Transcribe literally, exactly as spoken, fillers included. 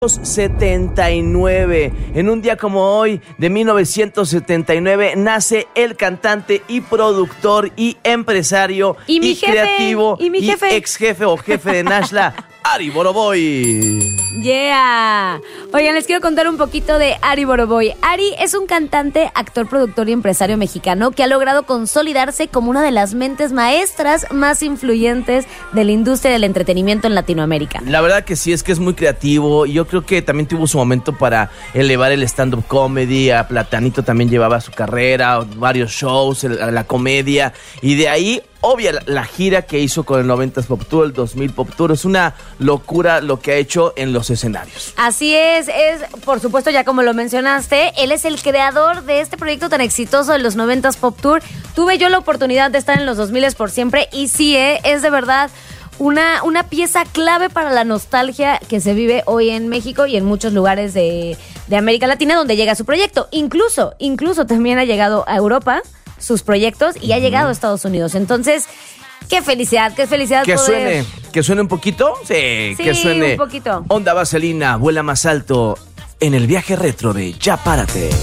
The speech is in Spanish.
setenta y nueve. En un día como hoy, de mil novecientos setenta y nueve, nace el cantante y productor y empresario y, mi y jefe, creativo y, mi y jefe. ex jefe o jefe de Naxla, Ari Boroboy. Yeah. Oigan, les quiero contar un poquito de Ari Boroboy. Ari es un cantante, actor, productor y empresario mexicano que ha logrado consolidarse como una de las mentes maestras más influyentes de la industria del entretenimiento en Latinoamérica. La verdad que sí, es que es muy creativo y yo creo que también tuvo su momento para elevar el stand-up comedy. A Platanito también llevaba su carrera, varios shows, la comedia, y de ahí obvia la, la gira que hizo con el noventas Pop Tour, el dos mil Pop Tour. Es una locura lo que ha hecho en los escenarios. Así es, es, por supuesto, ya como lo mencionaste, él es el creador de este proyecto tan exitoso de los noventas Pop Tour. Tuve yo la oportunidad de estar en los dos mil por siempre y sí, eh, es de verdad una, una pieza clave para la nostalgia que se vive hoy en México y en muchos lugares de, de América Latina donde llega su proyecto. Incluso, incluso también ha llegado a Europa sus proyectos y uh-huh. ha llegado a Estados Unidos. Entonces, qué felicidad, qué felicidad que poder... suene, que suene un poquito, sí, sí que suene un poquito. Onda Vaselina, vuela más alto en el viaje retro de Ya Párate.